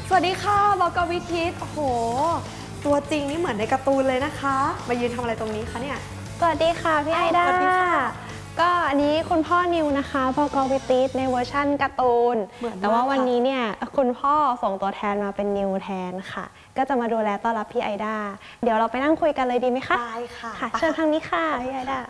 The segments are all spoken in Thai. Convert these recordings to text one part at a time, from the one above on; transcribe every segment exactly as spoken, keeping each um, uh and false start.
สวัสดีค่ะบก.วิทิตโอ้โหตัวจริงนี่เหมือนในการ์ตูนเลยนะคะมายืนทำอะไรตรงนี้คะเนี่ยสวัสดีค่ะพี่ไอด้าก็อันนี้คุณพ่อนิวนะคะบก.วิทิตในเวอร์ชั่นการ์ตูนแต่ว่าวันนี้เนี่ยคุณพ่อส่งตัวแทนมาเป็นนิวแทนค่ะก็จะมาดูแลต้อนรับพี่ไอด้าเดี๋ยวเราไปนั่งคุยกันเลยดีไหมคะได้ค่ะเชิญทางนี้ค่ะพี่ไอด้า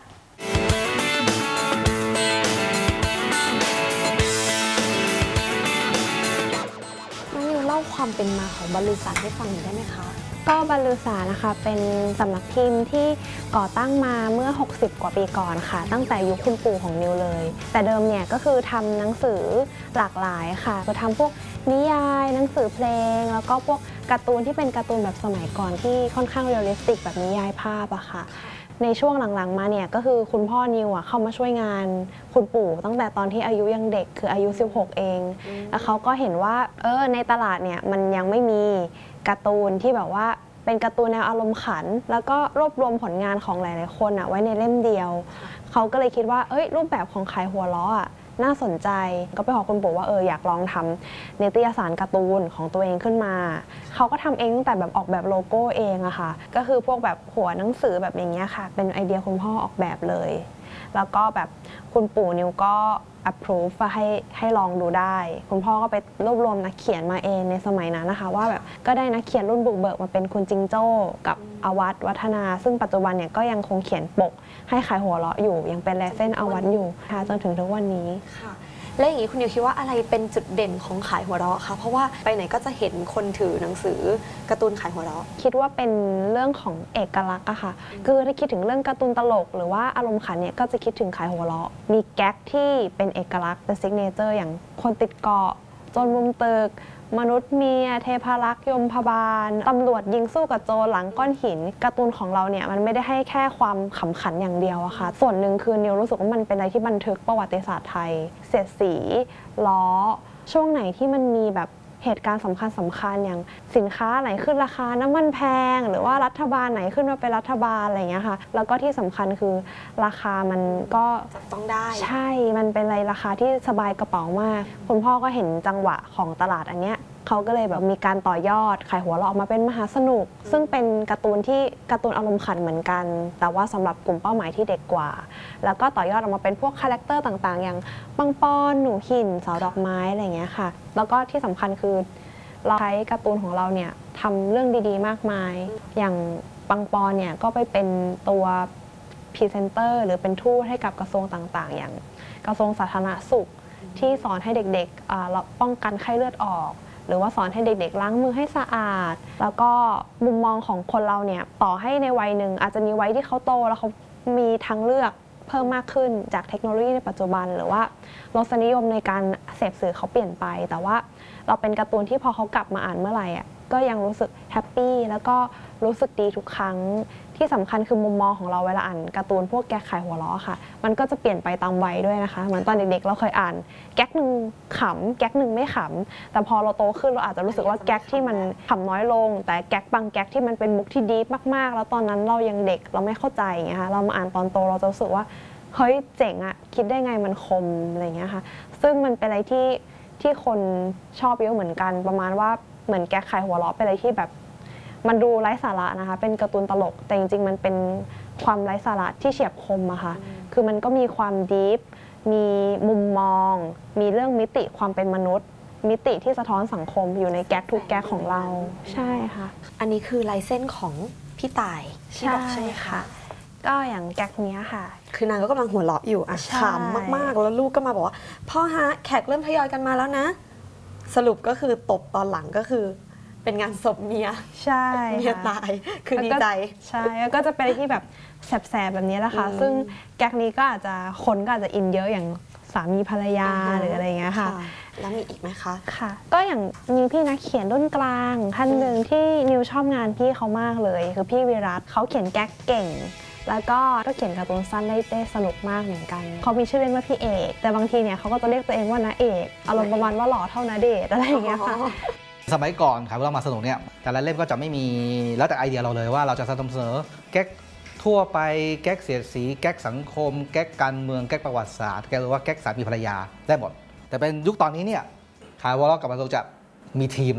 เล่าความเป็นมาของบรรลือสารให้ฟังหน่อยได้ไหมคะก็บรรลือสารนะคะเป็นสำนักพิมพ์ที่ก่อตั้งมาเมื่อหกสิบกว่าปีก่อนค่ะตั้งแต่ยุคคุณปู่ของนิวเลยแต่เดิมเนี่ยก็คือทำหนังสือหลากหลายค่ะก็ทำพวกนิยายหนังสือเพลงแล้วก็พวกการ์ตูนที่เป็นการ์ตูนแบบสมัยก่อนที่ค่อนข้างเรียลลิสติกแบบนิยายภาพอะค่ะในช่วงหลังๆมาเนี่ยก็คือคุณพ่อนิวอ่ะเข้ามาช่วยงานคุณปู่ตั้งแต่ตอนที่อายุยังเด็กคืออายุสิบหกเองแล้วเขาก็เห็นว่าเออในตลาดเนี่ยมันยังไม่มีการ์ตูนที่แบบว่าเป็นการ์ตูนแนวอารมณ์ขันแล้วก็รวบรวมผลงานของหลายๆคนอะไว้ในเล่มเดียวเขาก็เลยคิดว่าเอ้ยรูปแบบของขายหัวล้ออะน่าสนใจก็ไปขอคุณปู่ว่าเอออยากลองทำนิตยสารการ์ตูนของตัวเองขึ้นมาเขาก็ทำเองตั้งแต่แบบออกแบบโลโก้เองอะค่ะก็คือพวกแบบหัวหนังสือแบบอย่างเงี้ยค่ะเป็นไอเดียคุณพ่อออกแบบเลยแล้วก็แบบคุณปู่นิวก็ approve ว่าให้ให้ลองดูได้คุณพ่อก็ไปรวบรวมนักเขียนมาเองในสมัยนั้นนะคะว่าแบบก็ได้นักเขียนรุ่นบุกเบิกมาเป็นคุณจิงโจ้กับอวัตวัฒนาซึ่งปัจจุบันเนี่ยก็ยังคงเขียนปกให้ขายหัวเราะอยู่ยังเป็นลายเส้นอวัตอยู่ค่ะจนถึงทุกวันนี้ค่ะและอย่างนี้คุณนิวคิดว่าอะไรเป็นจุดเด่นของขายหัวเราะคะเพราะว่าไปไหนก็จะเห็นคนถือหนังสือการ์ตูนขายหัวเราะคิดว่าเป็นเรื่องของเอกลักษณ์อะค่ะคือถ้าคิดถึงเรื่องการ์ตูนตลกหรือว่าอารมณ์ขันเนี่ยก็จะคิดถึงขายหัวเราะมีแก๊กที่เป็นเอกลักษณ์เป็นซิกเนเจอร์อย่างคนติดเกาะจนมุมตึกมนุษย์เมียเทพารักษ์ยมพบาลตำรวจยิงสู้กับโจรหลังก้อนหินการ์ตูนของเราเนี่ยมันไม่ได้ให้แค่ความขำขันอย่างเดียวอะค่ะส่วนหนึ่งคือนิวรู้สึกว่ามันเป็นอะไรที่บันทึกประวัติศาสตร์ไทยเสียดสีล้อช่วงไหนที่มันมีแบบเหตุการณ์สำคัญสำคัญอย่างสินค้าไหนขึ้นราคาน้ำมันแพงหรือว่ารัฐบาลไหนขึ้นมาเป็นรัฐบาลอะไรอย่างเงี้ยค่ะแล้วก็ที่สำคัญคือราคามันก็จับต้องได้ใช่มันเป็นอะไรราคาที่สบายกระเป๋ามากคุณพ่อก็เห็นจังหวะของตลาดอันเนี้ยเขาก็เลยแบบมีการต่อยอดขายหัวเราะออกมาเป็นมหาสนุกซึ่งเป็นการ์ตูนที่การ์ตูนอารมณ์ขันเหมือนกันแต่ว่าสำหรับกลุ่มเป้าหมายที่เด็กกว่าแล้วก็ต่อยอดออกมาเป็นพวกคาแรคเตอร์ต่างๆอย่างปังปอนหนูหินสาวดอกไม้อะไรอย่างเงี้ยค่ะแล้วก็ที่สำคัญคือเราใช้การ์ตูนของเราเนี่ยทำเรื่องดีๆมากมายอย่างปังปอนเนี่ยก็ไปเป็นตัวพรีเซนเตอร์หรือเป็นทูตให้กับกระทรวงต่างๆอย่างกระทรวงสาธารณสุขที่สอนให้เด็กๆป้องกันไข้เลือดออกหรือว่าสอนให้เด็กๆล้างมือให้สะอาดแล้วก็มุมมองของคนเราเนี่ยต่อให้ในวัยหนึ่งอาจจะมีวัยที่เขาโตแล้วเขามีทางเลือกเพิ่มมากขึ้นจากเทคโนโลยีในปัจจุบันหรือว่ารสนิยมในการเสพสื่อเขาเปลี่ยนไปแต่ว่าเราเป็นการ์ตูนที่พอเขากลับมาอ่านเมื่อไหร่อ่ะก็ยังรู้สึกแฮปปี้แล้วก็รู้สึกดีทุกครั้งที่สำคัญคือมุมมองของเราเวลาอ่านการ์ตูนพวกแก๊กขายหัวเราะค่ะมันก็จะเปลี่ยนไปตามวัยด้วยนะคะเหมือนตอนเด็กๆเราเคยอ่านแก๊กหนึ่งขำแก๊กหนึ่งไม่ขำแต่พอเราโตขึ้นเราอาจจะรู้สึกว่าแก๊กที่มันขำน้อยลงแต่แก๊กบางแก๊กที่มันเป็นมุกที่ดีมากๆแล้วตอนนั้นเรายังเด็กเราไม่เข้าใจอย่างเงี้ยค่ะเรามาอ่านตอนโตเราจะรู้สึกว่าเฮ้ยเจ๋งอะคิดได้ไงมันคมอะไรเงี้ยค่ะซึ่งมันเป็นอะไรที่ที่คนชอบเยอะเหมือนกันประมาณว่าเหมือนแก๊กขายหัวเราะเป็นอะไรที่แบบมันดูไร้สาระนะคะเป็นการ์ตูนตลกแต่จริงๆมันเป็นความไร้สาระที่เฉียบคมอะค่ะคือมันก็มีความดีฟมีมุมมองมีเรื่องมิติความเป็นมนุษย์มิติที่สะท้อนสังคมอยู่ในแก๊กทุกแก๊กของเราใช่ค่ะอันนี้คือลายเส้นของพี่ต่ายใช่ใช่ค่ะก็อย่างแก๊กนี้ค่ะคือนางก็กำลังหัวเราะอยู่อ่ะขำมากๆแล้วลูกก็มาบอกว่าพ่อฮะแขกเริ่มทยอยกันมาแล้วนะสรุปก็คือตบตอนหลังก็คือเป็นงานศพเมียใช่เมียตายคือดีใจใช่แล้วก็จะเป็นที่แบบแสบๆแบบนี้แหละค่ะซึ่งแก๊กนี้ก็อาจจะคนก็อาจจะอินเยอะอย่างสามีภรรยาหรืออะไรอย่างเงี้ยค่ะแล้วมีอีกไหมคะค่ะก็อย่างมีพี่นักเขียนรุ่นกลางท่านหนึ่งที่นิวชอบงานพี่เขามากเลยคือพี่วิรัตเขาเขียนแก๊กเก่งแล้วก็ก็เขียนการ์ตูนสั้นได้ได้สนุกมากเหมือนกันเขามีชื่อเล่นว่าพี่เอกแต่บางทีเนี่ยเขาก็จะเรียกตัวเองว่าณเอกอารมณ์ประมาณว่าหล่อเท่าณเดชน์อะไรอย่างเงี้ยค่ะสมัยก่อนขายหัวเราะมาสนุกเนี่ยแต่ละเล่มก็จะไม่มีแล้วแต่ไอเดียเราเลยว่าเราจะนำเสนอแก๊กทั่วไปแก๊กเสียดสีแก๊กสังคมแก๊กการเมืองแก๊กประวัติศาสตร์แก๊กหรือว่าแก๊กสามีภรรยาได้หมดแต่เป็นยุคตอนนี้เนี่ยขายหัวเราะกับมาสนุกจะมีทีม